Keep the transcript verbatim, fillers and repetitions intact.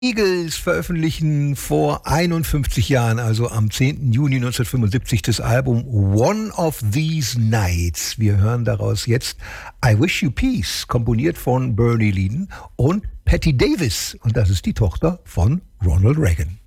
Eagles veröffentlichen vor einundfünfzig Jahren, also am zehnten Juni neunzehnhundertfünfundsiebzig, das Album One of These Nights. Wir hören daraus jetzt I Wish You Peace, komponiert von Bernie Leadon und Patti Davis. Und das ist die Tochter von Ronald Reagan.